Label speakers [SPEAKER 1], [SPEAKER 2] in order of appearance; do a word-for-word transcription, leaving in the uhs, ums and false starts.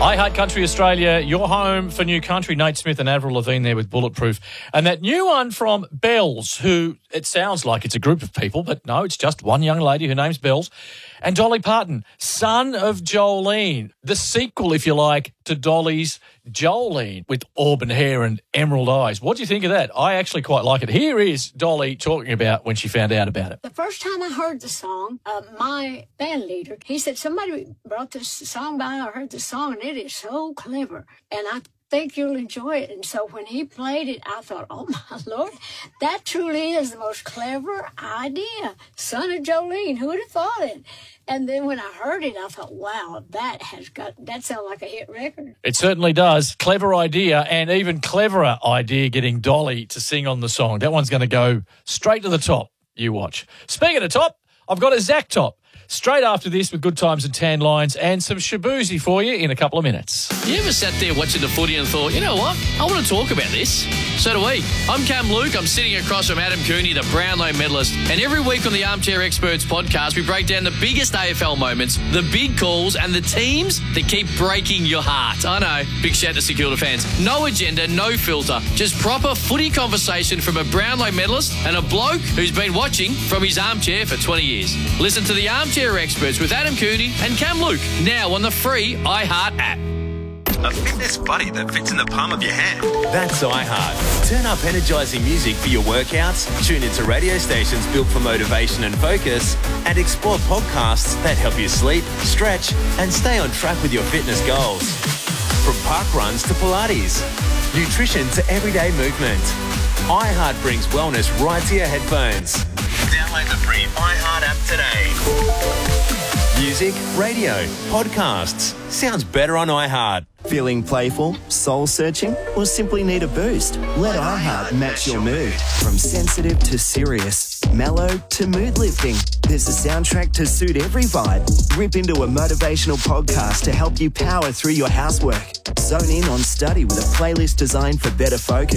[SPEAKER 1] I Heart Country Australia, your home for new country. Nate Smith and Avril Lavigne there with Bulletproof. And that new one from Bells, who it sounds like it's a group of people, but no, it's just one young lady. Her name's Bells. And Dolly Parton, Son of Jolene, the sequel, if you like, to Dolly's Jolene with auburn hair and emerald eyes. What do you think of that? I actually quite like it. Here is Dolly talking about when she found out about it.
[SPEAKER 2] The first time I heard the song, uh, my band leader, he said, somebody brought this song by, I heard the song, and it is so clever. And I think you'll enjoy it. And so when he played it, I thought, oh, my Lord, that truly is the most clever idea. Son of Jolene, who would have thought it? And then when I heard it, I thought, wow, that has got, that sounds like a hit record.
[SPEAKER 1] It certainly does. Clever idea, and even cleverer idea getting Dolly to sing on the song. That one's going to go straight to the top. You watch. Speaking of top, I've got a Zach top. Straight after this with Good Times and Tan Lines and some Shabuzi for you in a couple of minutes.
[SPEAKER 3] You ever sat there watching the footy and thought, you know what, I want to talk about this? So do we. I'm Cam Luke. I'm sitting across from Adam Cooney, the Brownlow medalist. And every week on the Armchair Experts podcast, we break down the biggest A F L moments, the big calls, and the teams that keep breaking your heart. I know. Big shout to Security fans. No agenda, no filter. Just proper footy conversation from a Brownlow medalist and a bloke who's been watching from his armchair for twenty years. Listen to the Armchair Experts with Adam Cooney and Cam Luke, now on the free iHeart app.
[SPEAKER 4] A fitness buddy that fits in the palm of your hand.
[SPEAKER 5] That's iHeart. Turn up energising music for your workouts, tune into radio stations built for motivation and focus, and explore podcasts that help you sleep, stretch, and stay on track with your fitness goals. From park runs to Pilates, nutrition to everyday movement, iHeart brings wellness right to your headphones.
[SPEAKER 4] Download the free iHeart app today.
[SPEAKER 5] Music, radio, podcasts. Sounds better on iHeart.
[SPEAKER 6] Feeling playful, soul-searching, or simply need a boost? Let iHeart match your mood. From sensitive to serious, mellow to mood-lifting, there's a soundtrack to suit every vibe. Rip into a motivational podcast to help you power through your housework. Zone in on study with a playlist designed for better focus.